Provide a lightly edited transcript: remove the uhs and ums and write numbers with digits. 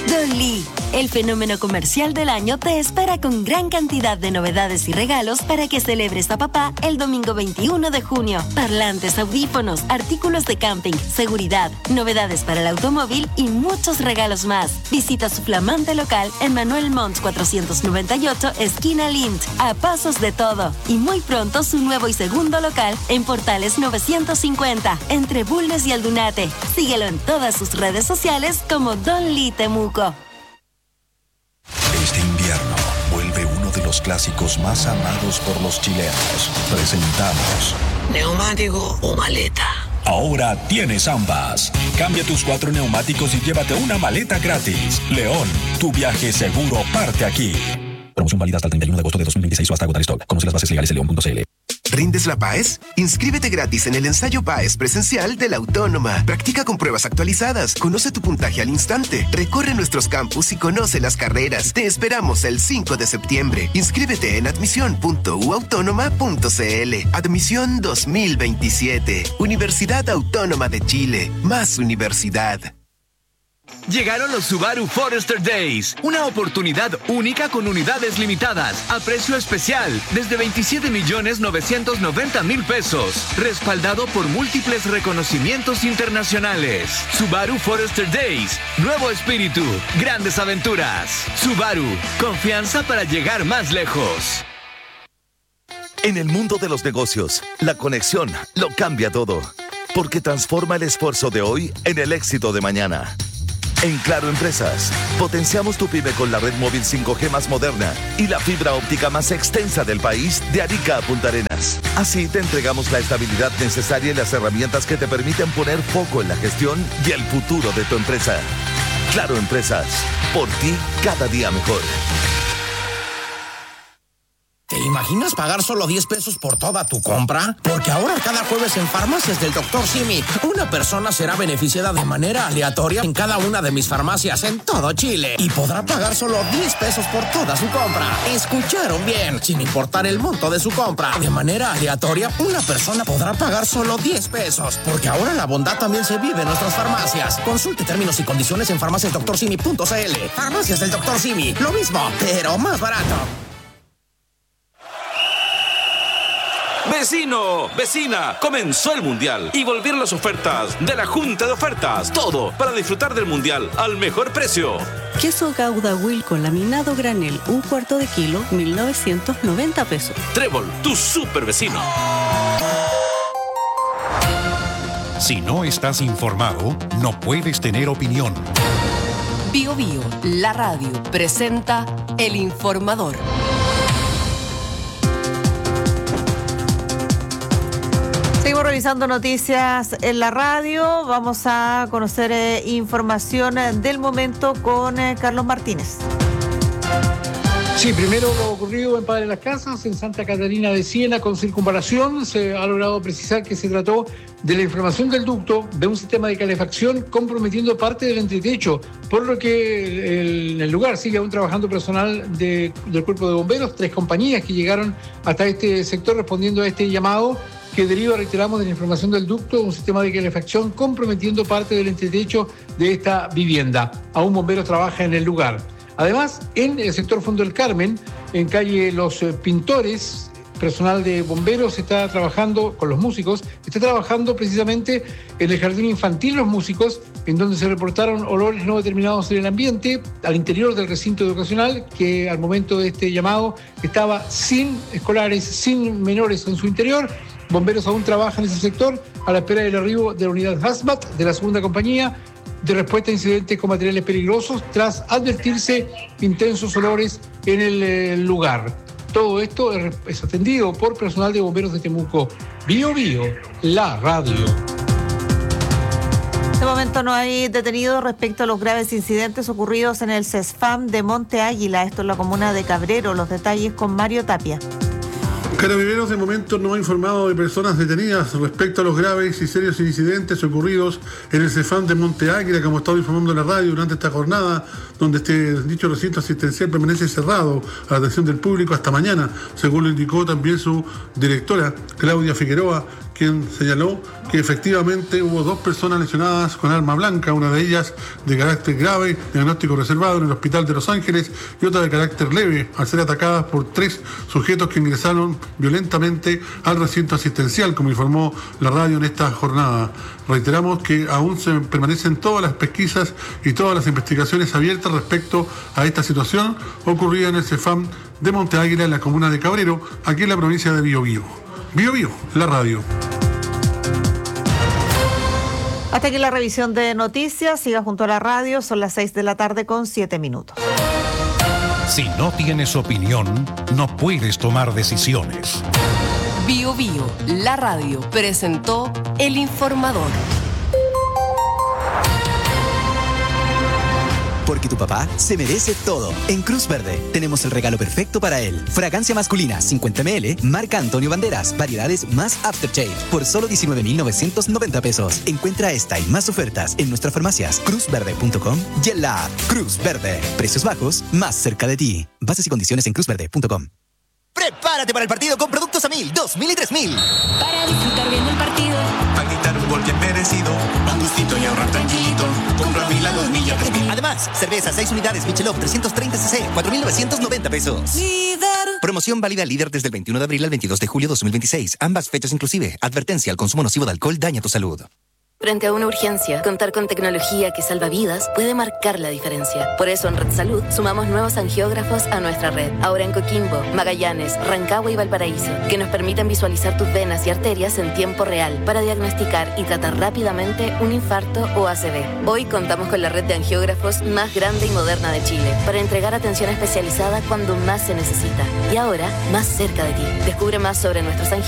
Don Lee, el fenómeno comercial del año te espera con gran cantidad de novedades y regalos para que celebres a papá el domingo 21 de junio. Parlantes, audífonos, artículos de camping, seguridad, novedades para el automóvil y muchos regalos más. Visita su flamante local en Manuel Montt 498, esquina Lint, a pasos de todo. Y muy pronto su nuevo y segundo local en Portales 950, entre Bulnes y Aldunate. Síguelo en todas sus redes sociales como Don Lee Temuco. Este invierno vuelve uno de los clásicos más amados por los chilenos. Presentamos ¿neumático o maleta? Ahora tienes ambas. Cambia tus 4 neumáticos y llévate una maleta gratis. León, tu viaje seguro parte aquí. Promoción válida hasta el 31 de agosto de 2026 o hasta agotar stock. Conoce las bases legales en león.cl. ¿Rindes la PAES? Inscríbete gratis en el ensayo PAES presencial de la Autónoma. Practica con pruebas actualizadas, conoce tu puntaje al instante, recorre nuestros campus y conoce las carreras. Te esperamos el 5 de septiembre. Inscríbete en admisión.uautónoma.cl. Admisión 2027. Universidad Autónoma de Chile. Más universidad. Llegaron los Subaru Forester Days, una oportunidad única con unidades limitadas, a precio especial, desde 27.990.000 pesos, respaldado por múltiples reconocimientos internacionales. Subaru Forester Days, nuevo espíritu, grandes aventuras. Subaru, confianza para llegar más lejos. En el mundo de los negocios, la conexión lo cambia todo, porque transforma el esfuerzo de hoy en el éxito de mañana. En Claro Empresas, potenciamos tu pyme con la red móvil 5G más moderna y la fibra óptica más extensa del país de Arica a Punta Arenas. Así te entregamos la estabilidad necesaria y las herramientas que te permiten poner foco en la gestión y el futuro de tu empresa. Claro Empresas, por ti cada día mejor. ¿Te imaginas pagar solo 10 pesos por toda tu compra? Porque ahora cada jueves en Farmacias del Dr. Simi, una persona será beneficiada de manera aleatoria en cada una de mis farmacias en todo Chile y podrá pagar solo 10 pesos por toda su compra. ¿Escucharon bien? Sin importar el monto de su compra, de manera aleatoria, una persona podrá pagar solo 10 pesos. Porque ahora la bondad también se vive en nuestras farmacias. Consulte términos y condiciones en farmaciasdoctorsimi.cl. Farmacias del Dr. Simi, lo mismo, pero más barato. Vecino, vecina, comenzó el Mundial y volvieron las ofertas de la Junta de Ofertas. Todo para disfrutar del Mundial al mejor precio. Queso Gouda Wilco laminado granel, 1/4 de kilo, 1.990 pesos. Trébol, tu super vecino. Si no estás informado, no puedes tener opinión. Bio Bio, la radio, presenta El Informador. Seguimos revisando noticias en la radio. Vamos a conocer información del momento con Carlos Martínez. Sí, primero lo ocurrido en Padre Las Casas, en Santa Catarina de Siena, con circunvalación. Se ha logrado precisar que se trató de la inflamación del ducto de un sistema de calefacción comprometiendo parte del entretecho, por lo que en el lugar sigue aún trabajando personal del Cuerpo de Bomberos, 3 compañías que llegaron hasta este sector respondiendo a este llamado que deriva, reiteramos, de la inflamación del ducto, un sistema de calefacción comprometiendo parte del entretecho de esta vivienda. Aún bomberos trabajan en el lugar. Además, en el sector Fondo del Carmen, en calle Los Pintores, personal de bomberos está trabajando con los músicos, está trabajando precisamente en el jardín infantil Los Músicos, en donde se reportaron olores no determinados en el ambiente, al interior del recinto educacional, que al momento de este llamado estaba sin escolares, sin menores en su interior. Bomberos aún trabajan en ese sector a la espera del arribo de la unidad Hazmat de la segunda compañía de respuesta a incidentes con materiales peligrosos tras advertirse intensos olores en el lugar. Todo esto es atendido por personal de bomberos de Temuco. Bio Bio, la radio. De momento no hay detenidos respecto a los graves incidentes ocurridos en el CESFAM de Monte Águila, esto en la comuna de Cabrero. Los detalles con Mario Tapia. Carabineros de momento no ha informado de personas detenidas respecto a los graves y serios incidentes ocurridos en el CEFAM de Monte Águila, como ha estado informando la radio durante esta jornada, donde dicho recinto asistencial permanece cerrado a la atención del público hasta mañana, según lo indicó también su directora, Claudia Figueroa, quien señaló que efectivamente hubo 2 personas lesionadas con arma blanca, una de ellas de carácter grave, diagnóstico reservado en el hospital de Los Ángeles, y otra de carácter leve, al ser atacadas por 3 sujetos que ingresaron violentamente al recinto asistencial, como informó la radio en esta jornada. Reiteramos que aún se permanecen todas las pesquisas y todas las investigaciones abiertas respecto a esta situación ocurrida en el CEFAM de Monte Águila, en la comuna de Cabrero, aquí en la provincia de Biobío. Biobío, la radio. Hasta aquí la revisión de noticias. Siga junto a la radio. Son las 6 de la tarde con 7 minutos. Si no tienes opinión, no puedes tomar decisiones. Bio Bio, la radio, presentó El Informador. Porque tu papá se merece todo. En Cruz Verde tenemos el regalo perfecto para él. Fragancia masculina 50 ml, marca Antonio Banderas, variedades más Aftershave, por solo 19,990 pesos. Encuentra esta y más ofertas en nuestras farmacias, cruzverde.com y en la app Cruz Verde. Precios bajos, más cerca de ti. Bases y condiciones en cruzverde.com. Prepárate para el partido con productos a 1000, 2000 y 3000. Para disfrutar viendo el partido. Para gritar un gol bien merecido. Un gustito y ahorrar tranquilito. Compra a 1000 a 2000 y a 3000. Además, cerveza 6 unidades Michelob 330 cc, 4,990 pesos. Líder. Promoción válida líder desde el 21 de abril al 22 de julio 2026. Ambas fechas inclusive. Advertencia: el consumo nocivo de alcohol daña tu salud. Frente a una urgencia, contar con tecnología que salva vidas puede marcar la diferencia. Por eso en Red Salud sumamos nuevos angiógrafos a nuestra red. Ahora en Coquimbo, Magallanes, Rancagua y Valparaíso, que nos permiten visualizar tus venas y arterias en tiempo real para diagnosticar y tratar rápidamente un infarto o ACV. Hoy contamos con la red de angiógrafos más grande y moderna de Chile para entregar atención especializada cuando más se necesita. Y ahora, más cerca de ti. Descubre más sobre nuestros angiógrafos